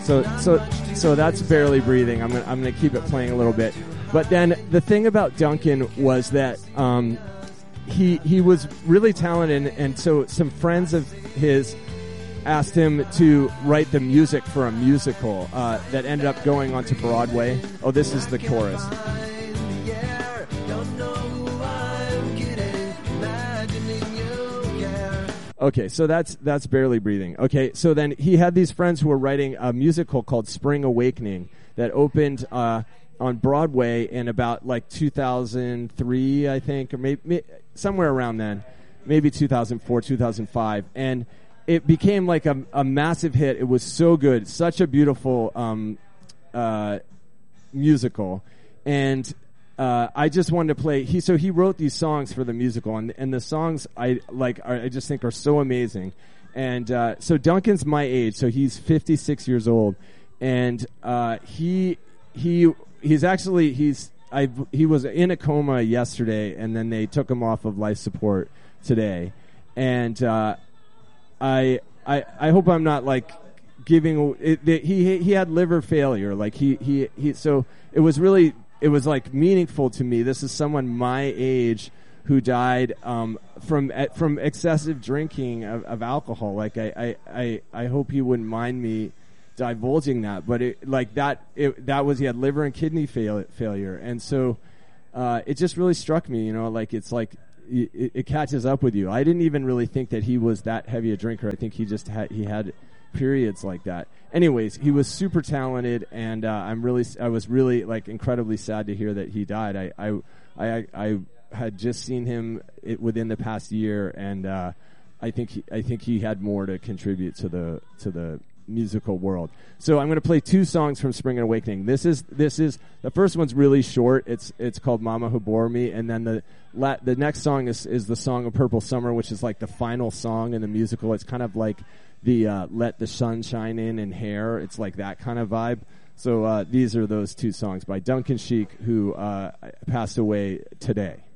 So that's Barely Breathing. I'm gonna keep it playing a little bit. But then the thing about Duncan was that he was really talented, and so some friends of his asked him to write the music for a musical that ended up going onto Broadway. Oh, this is the chorus. Okay, so that's Barely Breathing. Okay, so then he had these friends who were writing a musical called Spring Awakening that opened on Broadway in about like 2003, I think, or maybe somewhere around then, maybe 2004, 2005, and it became like a massive hit. It was so good, such a beautiful musical, and I just wanted to play. He wrote these songs for the musical, and the songs I just think are so amazing. And so Duncan's my age, so he's 56 years old, and he was in a coma yesterday, and then they took him off of life support today, and I hope I'm not like giving it. He had liver failure, like he so it was really. It was like meaningful to me. This is someone my age who died from excessive drinking of alcohol. Like I hope he wouldn't mind me divulging that, but he had liver and kidney failure, and so it just really struck me. Like it's like it catches up with you. I didn't even really think that he was that heavy a drinker. I think he had periods like that. Anyways, he was super talented, and I was really like incredibly sad to hear that he died. I had just seen him within the past year, and I think he had more to contribute to the musical world. So I'm going to play two songs from Spring Awakening. This is the first one's really short. It's called Mama Who Bore Me, and then the next song is the song of Purple Summer, which is like the final song in the musical. It's kind of like the Let the Sun Shine In Hair. It's like that kind of vibe. So these are those two songs by Duncan Sheik, who passed away today.